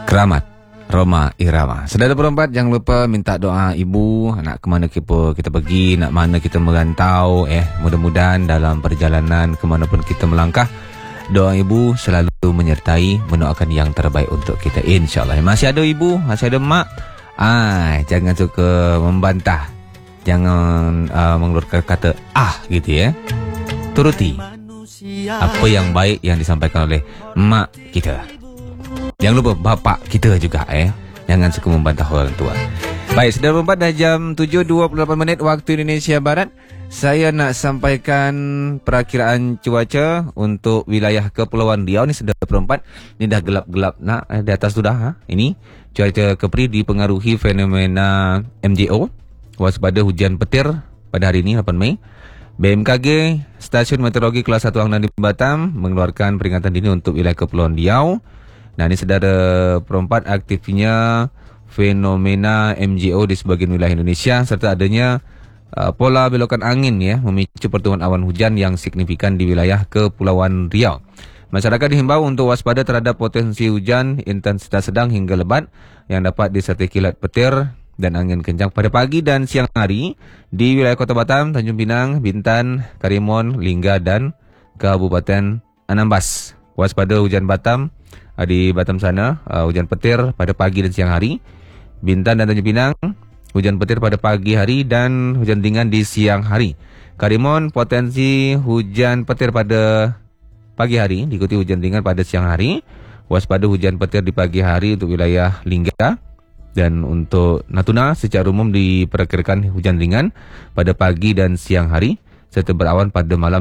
Keramat Roma Irama. Saudara perempat, jangan lupa minta doa ibu. Nak ke mana kita pergi, nak mana kita merantau, mudah-mudahan dalam perjalanan kemanapun kita melangkah, doa ibu selalu menyertai, mendoakan yang terbaik untuk kita, insyaAllah. Masih ada ibu, masih ada mak, jangan suka membantah, jangan mengeluarkan kata gitu ya. Turuti apa yang baik yang disampaikan oleh mak kita. Jangan lupa bapak kita juga, jangan suka membantah orang tua. Baik, saudara perempat, dah jam 7.28 waktu Indonesia Barat. Saya nak sampaikan perakiraan cuaca untuk wilayah Kepulauan Riau ni, saudara perempat. Ni dah gelap-gelap nak di atas tu dah. Ini cuaca Kepri dipengaruhi fenomena MJO. Waspada hujan petir pada hari ini 8 Mei. BMKG, Stasiun Meteorologi Kelas 1 Angnan di Batam, mengeluarkan peringatan dini untuk wilayah Kepulauan Riau. Nah, ini saudara perempat, aktifnya fenomena MJO di sebagian wilayah Indonesia serta adanya pola belokan angin memicu pertumbuhan awan hujan yang signifikan di wilayah Kepulauan Riau. Masyarakat dihimbau untuk waspada terhadap potensi hujan intensitas sedang hingga lebat yang dapat disertai kilat petir dan angin kencang pada pagi dan siang hari di wilayah Kota Batam, Tanjung Pinang, Bintan, Karimun, Lingga dan Kabupaten Anambas. Waspada hujan Batam. Di Batam sana, hujan petir pada pagi dan siang hari. Bintan dan Tanjung Pinang, hujan petir pada pagi hari dan hujan ringan di siang hari. Karimun, potensi hujan petir pada pagi hari, diikuti hujan ringan pada siang hari. Waspada hujan petir di pagi hari untuk wilayah Lingga. Dan untuk Natuna, secara umum diperkirakan hujan ringan pada pagi dan siang hari serta berawan pada malam